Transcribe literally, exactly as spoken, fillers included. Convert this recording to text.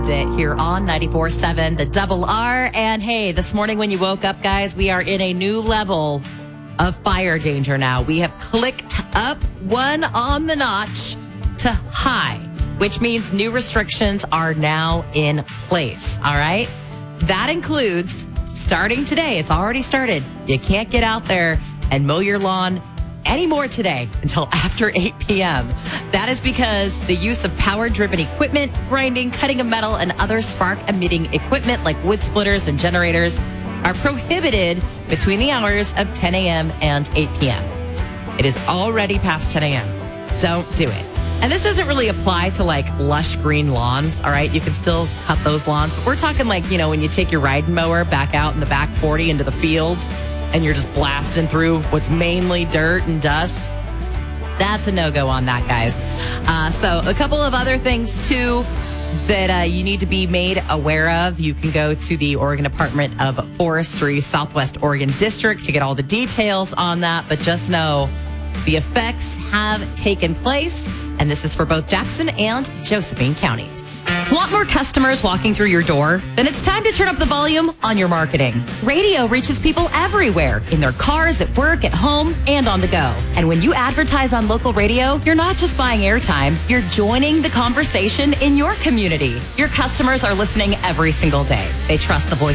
loved it here on ninety-four seven, the Double R. And hey, this morning when you woke up, guys, we are in a new level of fire danger now. We have clicked up one on the notch to high, which means new restrictions are now in place. All right. That includes starting today. It's already started. You can't get out there and mow your lawn anymore today until after eight p.m. That is because the use of power-driven equipment, grinding, cutting of metal, and other spark-emitting equipment like wood splitters and generators are prohibited between the hours of ten a.m. and eight p.m. It is already past ten a.m. Don't do it. And this doesn't really apply to like lush green lawns, all right? You can still cut those lawns. But we're talking like, you know, when you take your riding mower back out in the back forty into the field and you're just blasting through what's mainly dirt and dust. That's a no-go on that, guys. Uh, so a couple of other things, too, that uh, you need to be made aware of. You can go to the Oregon Department of Forestry, Southwest Oregon District to get all the details on that. But just know the effects have taken place. And this is for both Jackson and Josephine counties. Want more customers walking through your door? Then it's time to turn up the volume on your marketing. Radio reaches people everywhere, in their cars, at work, at home, and on the go. And when you advertise on local radio, you're not just buying airtime, you're joining the conversation in your community. Your customers are listening every single day. They trust the voice